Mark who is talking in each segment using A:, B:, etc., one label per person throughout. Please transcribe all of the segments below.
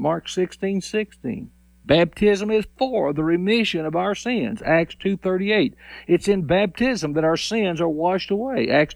A: Mark 16:16. Baptism is for the remission of our sins, Acts 2:38. It's in baptism that our sins are washed away, Acts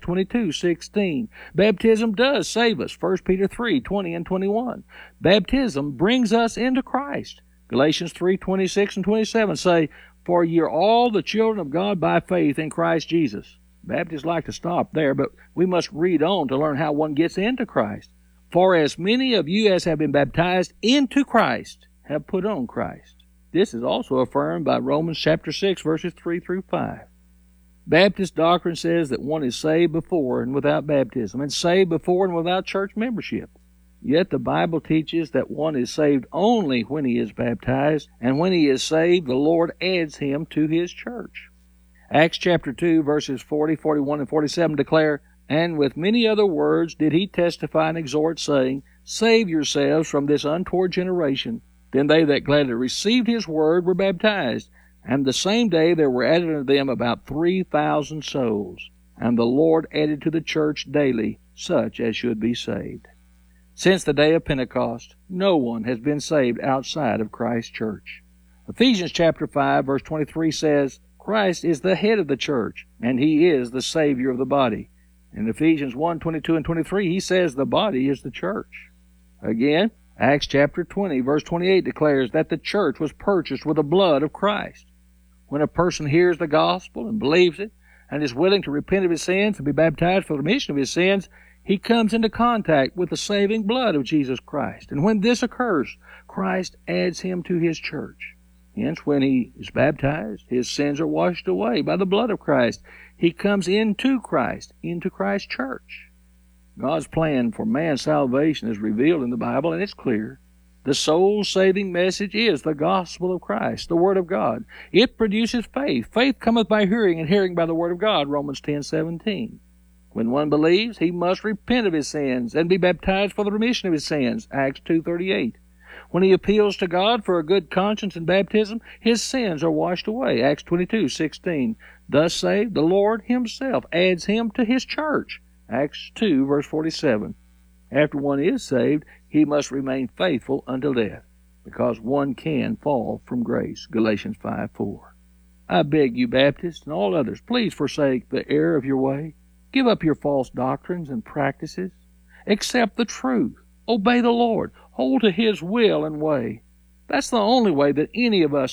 A: 22:16. Baptism does save us, 1 Peter 3:20 and 21. Baptism brings us into Christ. Galatians 3:26 and 27 say, "For ye are all the children of God by faith in Christ Jesus." Baptists like to stop there, but we must read on to learn how one gets into Christ. "For as many of you as have been baptized into Christ have put on Christ." This is also affirmed by Romans chapter 6, verses 3 through 5. Baptist doctrine says that one is saved before and without baptism, and saved before and without church membership. Yet the Bible teaches that one is saved only when he is baptized, and when he is saved, the Lord adds him to his church. Acts chapter 2, verses 40, 41, and 47 declare, "And with many other words did he testify and exhort, saying, Save yourselves from this untoward generation. Then they that gladly received his word were baptized, and the same day there were added unto them about 3,000 souls. And the Lord added to the church daily such as should be saved." Since the day of Pentecost, no one has been saved outside of Christ's church. Ephesians chapter 5, verse 23 says, "Christ is the head of the church, and he is the Savior of the body." In Ephesians 1, 22 and 23, he says the body is the church. Again, Acts chapter 20, verse 28 declares that the church was purchased with the blood of Christ. When a person hears the gospel and believes it, and is willing to repent of his sins and be baptized for the remission of his sins, he comes into contact with the saving blood of Jesus Christ. And when this occurs, Christ adds him to his church. Hence, when he is baptized, his sins are washed away by the blood of Christ. He comes into Christ, into Christ's church. God's plan for man's salvation is revealed in the Bible, and it's clear. The soul-saving message is the gospel of Christ, the Word of God. It produces faith. Faith cometh by hearing, and hearing by the Word of God, Romans 10:17. When one believes, he must repent of his sins and be baptized for the remission of his sins, Acts 2:38. When he appeals to God for a good conscience in baptism, his sins are washed away, Acts 22:16. Thus saved, the Lord himself adds him to his church, Acts 2, verse 47. After one is saved, he must remain faithful until death, because one can fall from grace, Galatians 5:4. I beg you, Baptists and all others, please forsake the error of your way. Give up your false doctrines and practices. Accept the truth. Obey the Lord. Hold to his will and way. That's the only way that any of us